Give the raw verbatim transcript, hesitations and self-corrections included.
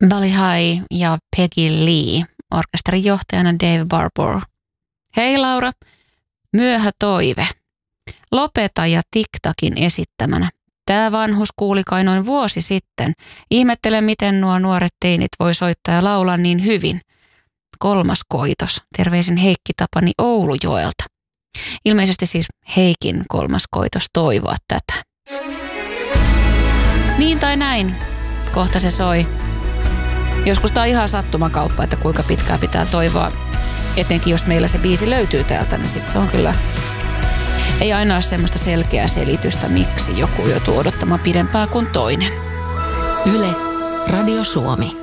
Buddy High ja Peggy Lee, orkesterin johtajana Dave Barbour. Hei Laura, myöhä toive. Lopeta ja TikTokin esittämänä. Tää vanhus kuuli kai noin vuosi sitten. Ihmettelen, miten nuo nuoret teinit voi soittaa ja laulaa niin hyvin. Kolmas koitos. Terveisin Heikki Tapani Oulujoelta. Ilmeisesti siis Heikin kolmas koitos toivoa tätä. Niin tai näin. Kohta se soi. Joskus tää on ihan sattumakauppa, että kuinka pitkään pitää toivoa. Etenkin jos meillä se biisi löytyy täältä, niin sit se on kyllä... Ei aina ole semmoista selkeää selitystä, miksi joku joutuu odottamaan pidempään kuin toinen. Yle, Radio Suomi.